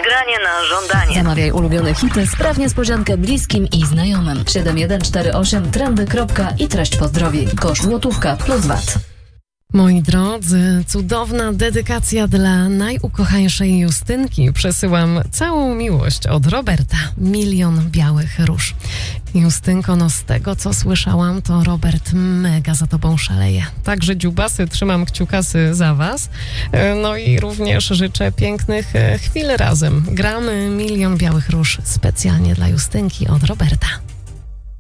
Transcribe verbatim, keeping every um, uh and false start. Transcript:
Nagranie na żądanie. Zamawiaj ulubione hity, spraw niespodziankę bliskim i znajomym. siedem jeden cztery osiem trendy. I treść pozdrowi. Koszt złotówka plus V A T. Moi drodzy, cudowna dedykacja dla najukochańszej Justynki. Przesyłam całą miłość od Roberta. Milion białych róż. Justynko, no z tego co słyszałam, to Robert mega za tobą szaleje. Także dziubasy, trzymam kciukasy za was. No i również życzę pięknych chwil razem. Gramy Milion białych róż specjalnie dla Justynki od Roberta.